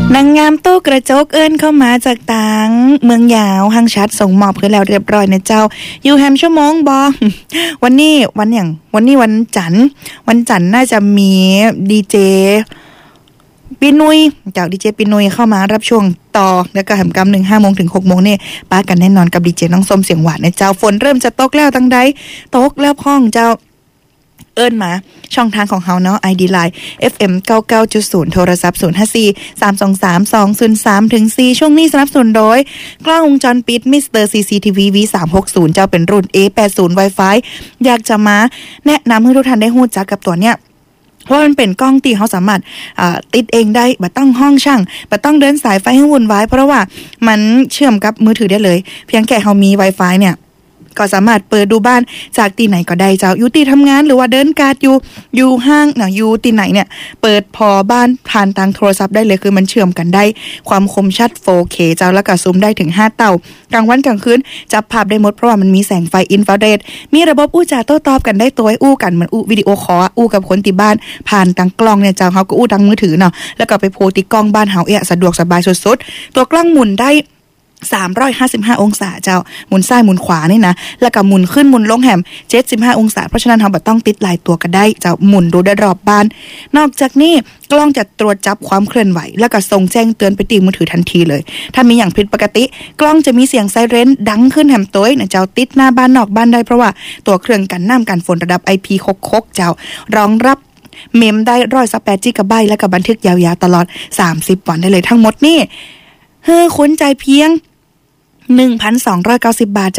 นางงามตู้กระจกเอิ้นเข้ามาจากต่างเมืองยาวหังชัดส่งมอบเพื่อแล้วเรียบร้อยนะเจ้าอยู่แฮมชั่วโมงบอ วันนี้วันจันทร์น่าจะมีดีเจปีนุยจากดีเจปีนุยเข้ามารับช่วงต่อแล้วก็แหมกำ1 5 โมงถึง 6 โมงนี่ป้ากันแน่นอนกับดีเจน้องส้มเสียงหวานนะเจ้าฝนเริ่มจะตกแล้วตั้งใดตกแล้วพ้องเจ้าเอิ้นมาช่องทางของเฮาเนาะ ID Line FM 99.0 โทรศัพท์054 323 203ถึง4ช่วงนี้สนับสนุนโดยกล้องวงจรปิด Mr. CCTV V360 เจ้าเป็นรุ่น A80 Wi-Fi อยากจะมาแนะนำให้ทุกท่านได้รู้จักกับตัวเนี้ยเพราะมันเป็นกล้องที่เขาสามารถติดเองได้บ่ต้องห้องช่างบ่ต้องเดินสายไฟให้วุ่นวายเพราะว่ามันเชื่อมกับมือถือได้เลยเพียงแค่เฮามี Wi-Fi เนี่ยก็สามารถเปิดดูบ้านจากที่ไหนก็ได้เจ้าอยู่ที่ทำงานหรือว่าเดินการ์ดอยู่ห้างน่ะอยู่ที่ไหนเนี่ยเปิดพอบ้านผ่านทางโทรศัพท์ได้เลยคือมันเชื่อมกันได้ความคมชัด 4K เจ้าแล้วก็ซูมได้ถึง5เท่ากลางวันกลางคืนจับภาพได้หมดเพราะว่ามันมีแสงไฟอินฟราเรดมีระบบอู้จาโต้ตอบกันได้ตัวไว้อู้กันเหมือนอู้วิดีโอคอลอู้กับคนที่บ้านผ่านทางกล้องเนี่ยเจ้าเฮาก็อู้ทางมือถือเนาะแล้วก็ไปโพสต์ที่กล้องบ้านเฮาสะดวกสบายสุดๆตัวกล้องหมุนได้355องศาเจ้าหมุนซ้ายหมุนขวานี่นะแล้วก็หมุนขึ้นหมุนลงแหม75องศาเพราะฉะนั้นเราบ่ต้องติดหลายตัวก็ได้เจ้าหมุนดูได้รอบบ้านนอกจากนี้กล้องจะตรวจจับความเคลื่อนไหวแล้วก็ส่งแจ้งเตือนไปที่มือถือทันทีเลยถ้ามีอย่างผิดปกติกล้องจะมีเสียงไซเรนดังขึ้นแหมตัวนะเจ้าติดหน้าบ้านนอกบ้านได้เพราะว่าตัวเครื่องกันน้ำกันฝนระดับ IP66 เจ้ารองรับเมมได้128 GB แล้วก็บันทึกยาวๆตลอด30วันได้เลยทั้งหมดนี่คุ้นใจเพียง 1,290 บาท